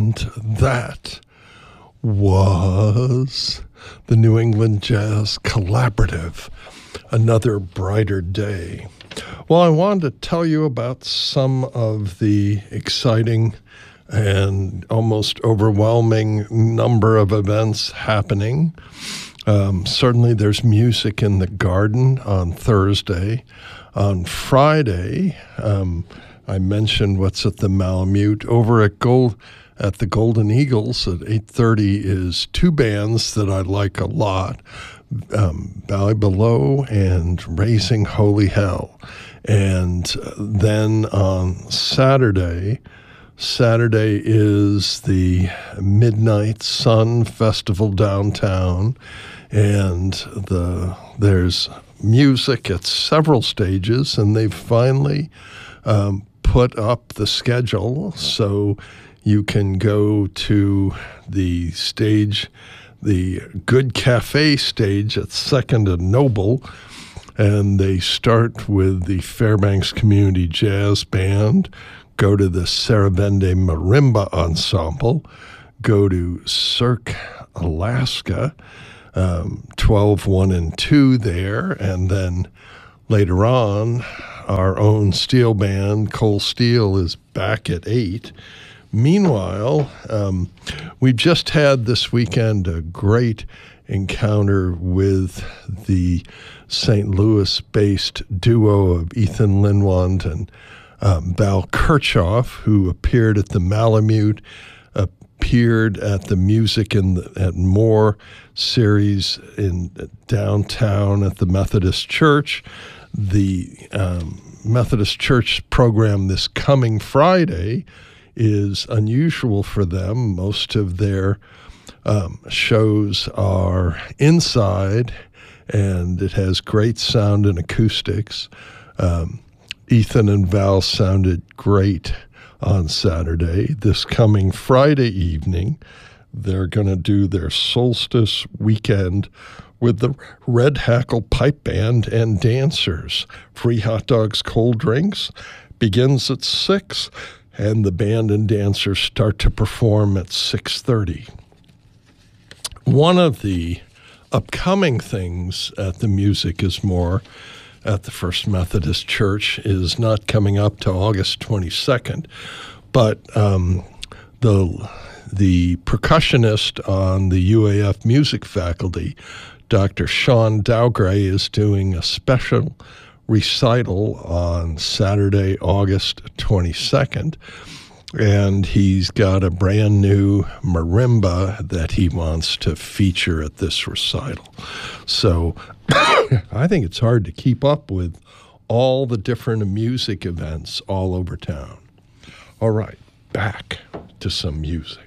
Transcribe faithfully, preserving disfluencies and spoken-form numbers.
And that was the New England Jazz Collaborative, Another Brighter Day. Well, I wanted to tell you about some of the exciting and almost overwhelming number of events happening. Um, certainly there's music in the Garden on Thursday. On Friday, um, I mentioned what's at the Malamute. Over at Gold at the Golden Eagles at eight thirty is two bands that I like a lot, um, Valley Below and Raising Holy Hell. And then on Saturday, Saturday is the Midnight Sun Festival downtown, and the there's music at several stages, and they've finally um, put up the schedule so you can go to the stage, the Good Cafe stage at Second and Noble, and they start with the Fairbanks Community Jazz Band, go to the Sarabande Marimba Ensemble, go to Cirque Alaska, um, twelve, one, and two there, and then later on, our own steel band, Cole Steel, is back at eight. Meanwhile, um, we just had this weekend a great encounter with the Saint Louis-based duo of Ethan Lindwand and um, Val Kirchhoff, who appeared at the Malamute, appeared at the Music in the, at More series in downtown at the Methodist Church. The um, Methodist Church program this coming Friday is unusual for them. Most of their um, shows are inside, and it has great sound and acoustics. Um, Ethan and Val sounded great on Saturday. This coming Friday evening, they're going to do their solstice weekend with the Red Hackle Pipe Band and dancers. Free hot dogs, cold drinks, begins at six, and the band and dancers start to perform at six thirty. One of the upcoming things at the Music is More at the First Methodist Church is not coming up to August twenty-second, but um, the the percussionist on the U A F music faculty, Doctor Sean Dowgray, is doing a special recital on Saturday, August twenty-second, and he's got a brand new marimba that he wants to feature at this recital. So I think it's hard to keep up with all the different music events all over town. All right, back to some music.